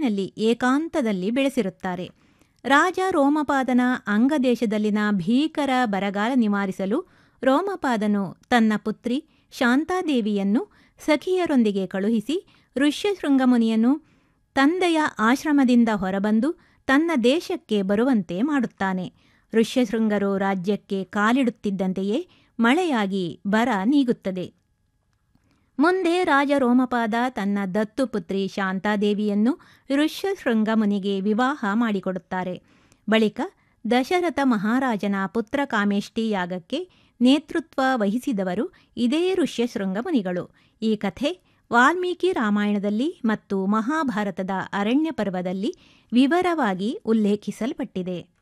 ಕಾಡಿನಲ್ಲಿ ಏಕಾಂತದಲ್ಲಿ ಬೆಳೆಸಿರುತ್ತಾರೆ. ರಾಜ ರೋಮಪಾದನ ಅಂಗದೇಶದಲ್ಲಿನ ಭೀಕರ ಬರಗಾಲ ನಿವಾರಿಸಲು ರೋಮಪಾದನು ತನ್ನ ಪುತ್ರಿ ಶಾಂತಾದೇವಿಯನ್ನು ಸಖಿಯರೊಂದಿಗೆ ಕಳುಹಿಸಿ ಋಷ್ಯಶೃಂಗಮುನಿಯನ್ನು ತಂದೆಯ ಆಶ್ರಮದಿಂದ ಹೊರಬಂದು ತನ್ನ ದೇಶಕ್ಕೆ ಬರುವಂತೆ ಮಾಡುತ್ತಾನೆ. ಋಷ್ಯಶೃಂಗರು ರಾಜ್ಯಕ್ಕೆ ಕಾಲಿಡುತ್ತಿದ್ದಂತೆಯೇ ಮಳೆಯಾಗಿ ಬರ ನೀಗುತ್ತದೆ. ಮುಂದೆ ರಾಜ ರೋಮಪಾದ ತನ್ನ ದತ್ತುಪುತ್ರಿ ಶಾಂತಾದೇವಿಯನ್ನು ಋಷ್ಯಶೃಂಗಮುನಿಗೆ ವಿವಾಹ ಮಾಡಿಕೊಡುತ್ತಾರೆ. ಬಳಿಕ ದಶರಥ ಮಹಾರಾಜನ ಪುತ್ರ ಕಾಮೇಷ್ಟಿ ಯಾಗಕ್ಕೆ ನೇತೃತ್ವ ವಹಿಸಿದವರು ಇದೇ ಋಷ್ಯಶೃಂಗಮುನಿಗಳು. ಈ ಕಥೆ ವಾಲ್ಮೀಕಿ ರಾಮಾಯಣದಲ್ಲಿ ಮತ್ತು ಮಹಾಭಾರತದ ಅರಣ್ಯ ಪರ್ವದಲ್ಲಿ ವಿವರವಾಗಿ ಉಲ್ಲೇಖಿಸಲ್ಪಟ್ಟಿದೆ.